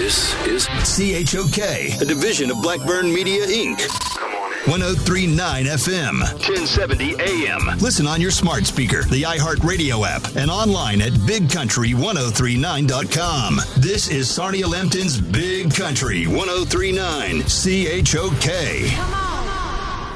This is CHOK, a division of Blackburn Media, Inc. 1039 FM, 1070 AM. Listen on your smart speaker, the iHeartRadio app, and online at bigcountry1039.com. This is Sarnia Lambton's Big Country 1039 CHOK. Come on.